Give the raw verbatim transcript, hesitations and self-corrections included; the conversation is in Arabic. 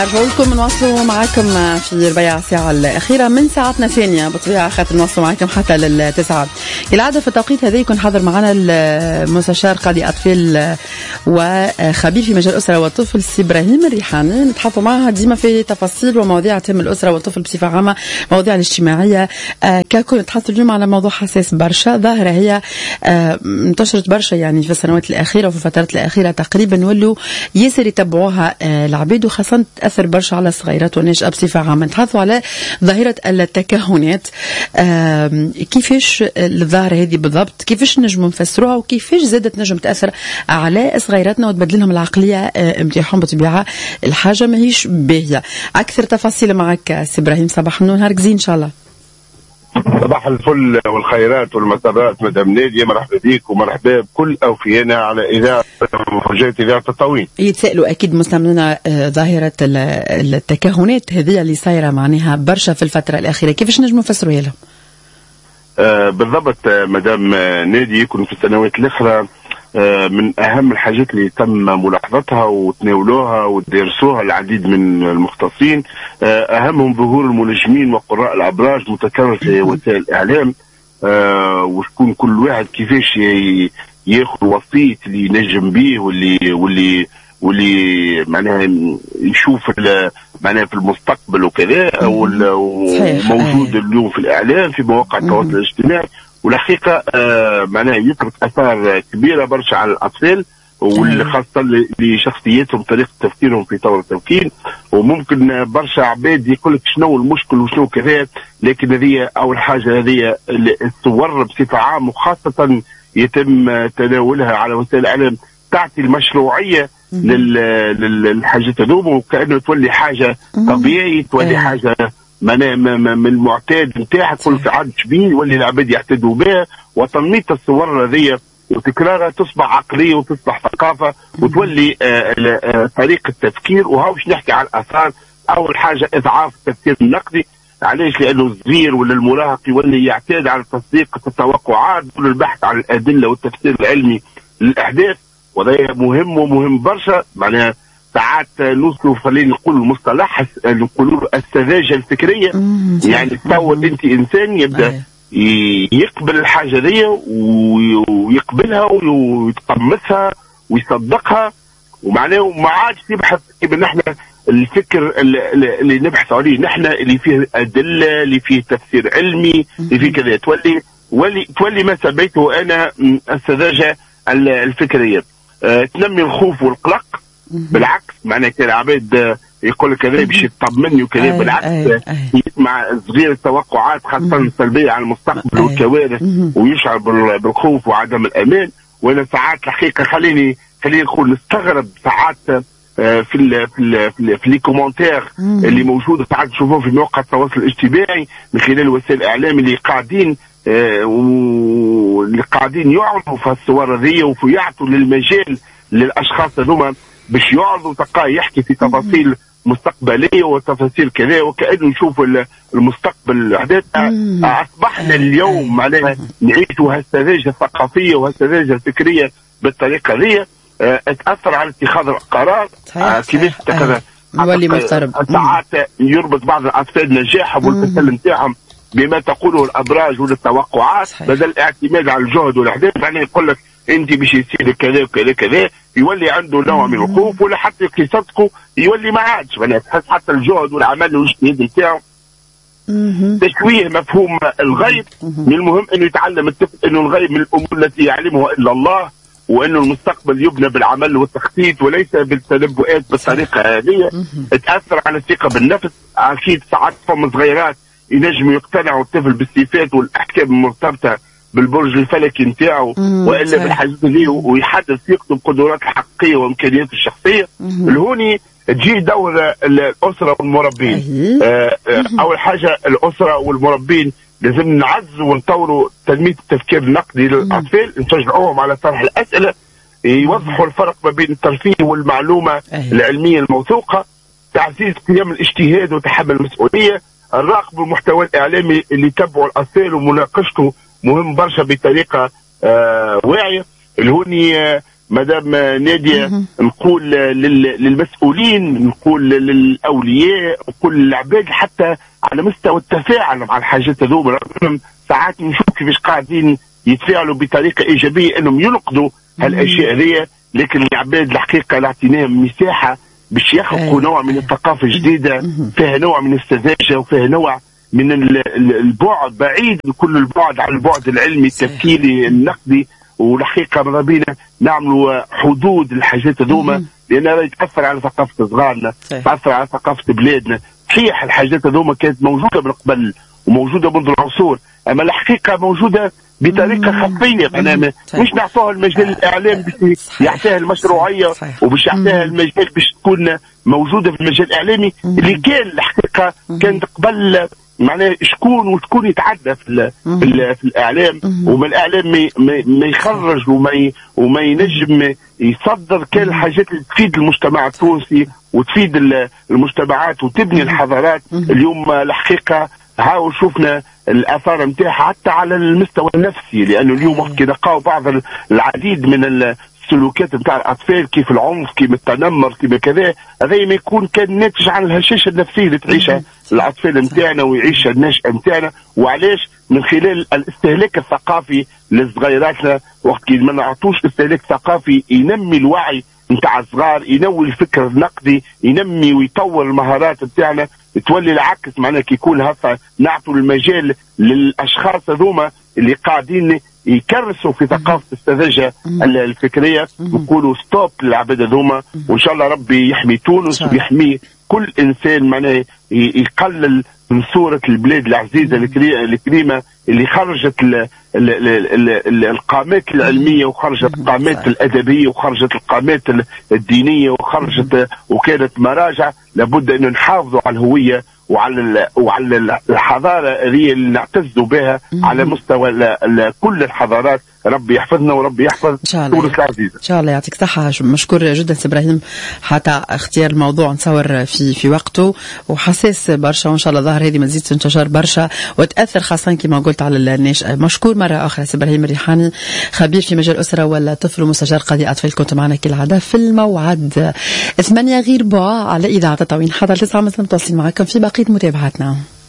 أرجو لكم نواصلوا معكم في ربيع الساعة الأخيرة من ساعتنا الثانية بطبيعة خاطر نواصلوا معكم حتى للتسعة. العادة في التوقيت هذا يكون حاضر معنا المستشار قاضي أطفال وخبير في مجال الأسرة والطفل السي إبراهيم الريحاني. نتحدثوا معها ديما في تفاصيل ومواضيع تهم الأسرة والطفل بصفة عامة، مواضيع الاجتماعية ككل. نتحدث اليوم على موضوع حساس برشا، ظاهرة هي انتشرت برشا يعني في السنوات الأخيرة وفي الفترات الأخيرة تقريبا، ولوا ياسر يتبعوها العبيد وخاصة تأثر برشا على الصغيرات والناشئة بصفة عامة. نتحدثوا على ظاهرة التكهنات، كيفاش الظاهرة هذه بالضبط، كيفاش نجم نفسروها وكيفاش زادت نجم تأثر على صغيراتنا وتبدل لهم العقلية نتاعهم. بطبيعة الحاجة ماهيش باهية. أكثر تفاصيل معك سي إبراهيم. صباح النور، نهارك زين إن شاء الله. صباح الفل والخيرات والمسرات مدام نادية، مرحبا بك ومرحبا بكل أوفيانا على إذاعة موجات إذاعة التطوين. يتسألوا أكيد مستمعينا ظاهرة التكهنات هذه اللي صايرة معناها برشا في الفترة الأخيرة، كيفاش نجم نفسروها لهم؟ آه بالضبط مدام نادية، يكون في السنوات الأخرى آه من أهم الحاجات اللي تم ملاحظتها وتناولوها ودرسوها العديد من المختصين، آه أهمهم ظهور المنجمين وقراء الأبراج متكرر في وسائل الإعلام، آه وشكون كل واحد كيفاش ياخذ وسيط اللي ينجم به واللي واللي واللي معناها يشوف معناها في المستقبل وكذا، وموجود اليوم في الإعلام في مواقع التواصل الاجتماعي. والحقيقة آه معناها يترك أثار كبيرة برشا على الأطفال، واللي خاصة لشخصيتهم طريقة تفكيرهم في طور التفكير. وممكن برشا عباد يقول لك شنو المشكل وشنو كذا، لكن هذه أول حاجة هذه الصور بصفة عامة وخاصة يتم تناولها على وسائل الإعلام تعطي المشروعية للحاجات هذوما، وكأنه تولي حاجة طبيعي، تولي حاجة من المعتاد نتاعها كل في عاد شبيه يولي العباد يعتدوا بها. وتنمية الصور هذه وتكرارها تصبح عقلية وتصبح ثقافة وتولي آآ آآ طريقة تفكير. وهاوش نحكي على الآثار. أول حاجة إضعاف التفكير النقدي. علاش؟ لأنه الصغير ولا المراهق يولي يعتاد على تصديق التوقعات ولا البحث عن الأدلة والتفسير العلمي للأحداث، وهذا مهم ومهم برشا. معناها ساعات نوصلوا خلينا نقول المصطلح نقولوا السذاجة الفكرية، يعني تصور انت انسان يبدا يقبل الحاجة دي ويقبلها ويتقمصها ويصدقها، ومعناه ما عادش يبحث كيف نحن الفكر اللي نبحث عليه نحن اللي فيه أدلة، اللي فيه تفسير علمي، اللي فيه كذا. تولي تولي تولي ما سميته أنا السذاجة الفكرية. أه تنمي الخوف والقلق. بالعكس معناه كان عباد يقول لك كذا باش يطمني وكذا، بالعكس يسمع صغير التوقعات خاصة السلبية على المستقبل والكوارث ويشعر بالخوف وعدم الأمان. وأنا ساعات الحقيقة خليني خليني نقول نستغرب ساعات في ال في ال في, ال في لي كومنتير اللي موجودة ساعات نشوفوه في مواقع التواصل الاجتماعي من خلال وسائل الإعلام اللي قاعدين آه واللي قاعدين يعرضوا في الصور هذه ويعطوا للمجال للأشخاص هذوما باش يعرضوا تلقاه يحكي في تفاصيل مستقبليه وتفاصيل كذا وكأنه يشوف المستقبل الاحداث. اصبحنا اليوم معناها نعيشوا هالسذاجه الثقافيه وهالسذاجه الفكريه بالطريقه هذه. تاثر على اتخاذ القرار كيفاش اتخذ يولي مضطرب. ساعات يربط بعض الاطفال نجاحهم والفشل نتاعهم بما تقوله الابراج ولا التوقعات بدل الاعتماد على الجهد والاحداث. يعني يقول لك انت باش يصير كذا وكذا كذا، يولي عنده نوع من الخوف، ولا حتى كي يصدقوا يولي ما عادش معناها تحس حتى الجهد والعمل والاجتهاد نتاعو تشويه مفهوم الغيب. من المهم انه يتعلم الطفل انه الغيب من الامور التي يعلمها الا الله، وانه المستقبل يبنى بالعمل والتخطيط وليس بالتنبؤات بالطريقه هذه. تاثر على الثقه بالنفس. اكيد ساعات فم صغيرات ينجموا يقتنعوا الطفل بالصفات والاحكام المرتبطه بالبرج الفلكي نتاعو والا بالحاجات اللي ويحدد ثقته بقدراته الحقيقيه وامكانياته الشخصيه. الهوني تجي دور الاسره والمربين. آه اول حاجه الاسره والمربين لازم نعزوا ونطوروا تنميه التفكير النقدي للاطفال، نشجعوهم على طرح الاسئله، يوضحوا الفرق ما بين الترفيه والمعلومه العلميه الموثوقه، تعزيز قيم الاجتهاد وتحمل المسؤوليه، الراقب المحتوى الاعلامي اللي يتبعوا الاطفال ومناقشته مهم برشا بطريقه آه واعيه. الهوني آه مدام نادية نقول للمسؤولين، نقول للأولياء، نقول للعباد حتى على مستوى التفاعل مع الحاجات هذوما. ساعات نشوف كيفاش قاعدين يتفاعلوا بطريقة إيجابية أنهم ينقضوا هالأشياء هذه، لكن العباد الحقيقة اللي اعطيناهم مساحة باش يخلقوا نوع من الثقافة جديدة فيها نوع من السذاجة وفيها نوع من البعد بعيد كل البعد عن البعد العلمي التفكيري النقدي. والحقيقة ماذا بينا نعملوا حدود الحاجات هذوما، لأن هذا يتأثر على ثقافة صغارنا، يتأثر على ثقافة بلادنا. صحيح الحاجات هذوما كانت موجودة من قبل وموجودة منذ العصور، أما الحقيقة موجودة بطريقة خفية، معناها مش نعطوها المجال الإعلام باش يعطيها المشروعية وباش يعطيها المجال باش تكون موجودة في المجال الإعلامي اللي كان الحقيقة كانت قبل معناه شكون وشكون يتعدى في, في, في الاعلام، وما الاعلام ما, ما يخرج وما وما ينجم يصدر كل الحاجات اللي تفيد المجتمع التونسي وتفيد المجتمعات وتبني الحضارات. اليوم الحقيقه هاو شفنا الاثار نتاعها حتى على المستوى النفسي، لانه اليوم وقت كي نلقاو بعض العديد من السلوكات نتاع الاطفال كيف العنف كيف التنمر كيف كذا، هذا ما يكون كان ناتج عن الهشاشه النفسيه اللي تعيشها الاطفال نتاعنا ويعيشها الناشئه نتاعنا. وعلاش؟ من خلال الاستهلاك الثقافي لصغيراتنا، وقت كي ما نعطوش استهلاك ثقافي ينمي الوعي نتاع الصغار، ينوي الفكر النقدي، ينمي ويطور المهارات نتاعنا، تولي العكس معناها كي يكون هكا نعطوا المجال للاشخاص هذوما اللي قاعدين يكرسوا في ثقافه السذاجه الفكريه، نقولوا ستوب للعباد هذوما. وان شاء الله ربي يحمي تونس ويحمي كل انسان معناه يقلل من صوره البلاد العزيزه الكريمه اللي خرجت ال ال ال ال القامات العلميه وخرجت القامات الادبيه وخرجت القامات الدينيه وخرجت وكانت مراجع. لابد ان نحافظوا على الهويه وعلى وعلى الحضاره اللي نعتزوا بها على مستوى كل الحضارات. ربي يحفظنا وربي يحفظ تونس العزيزه. ان شاء الله يعطيك الصحه. مشكور جدا سي ابراهيم حتى اختيار الموضوع نصور في في وقته وحساس برشا، وان شاء الله ظهر هذه ما تزيد تنتشر برشا وتاثر خاصه كما قلت على الناشئه. مشكور مره اخرى سي ابراهيم الريحاني، خبير في مجال الاسره والطفل ومستشار قاضي اطفال، كنت معنا كالعاده في الموعد ثمانية غير بوع على اذاعه تطاوين. حضر تسعة مثلا متواصلين معكم في بقيه متابعاتنا.